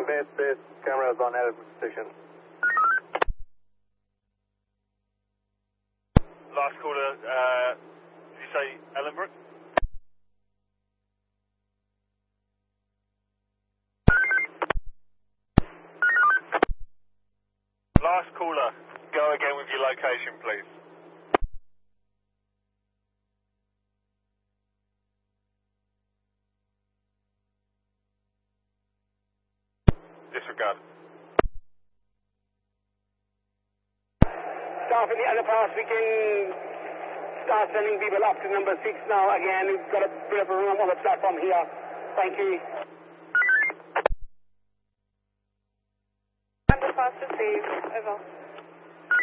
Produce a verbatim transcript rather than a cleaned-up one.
base, base, cameras on Edinburgh Station. Last caller, uh, did you say Ellenbrook? Last caller, go again with your location, please. Disregard. Staff in the other parts, we can start sending people up to number six now. Again, we've got a bit of a room on the platform here. Thank you. Number five to Steve, over.